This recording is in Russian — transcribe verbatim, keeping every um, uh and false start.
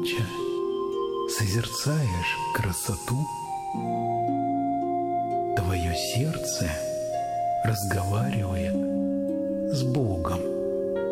молча созерцаешь красоту, твое сердце разговаривает с Богом.